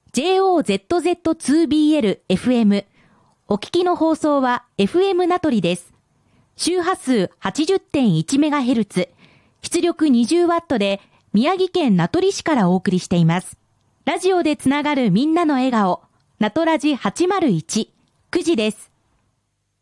JOZZ2BL-FM。お聞きの放送は FM 名取です。周波数 80.1MHz、出力 20W で宮城県名取市からお送りしています。ラジオでつながるみんなの笑顔、名取ラジ801、9時です。